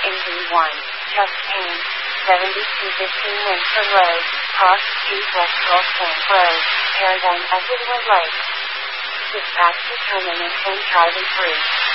in V1, Tuck Payne, 7215 Winford Road, Cross Street West Gulf Point Road, Paradigm Edgewood Lake. Dispatch determinant when driving free.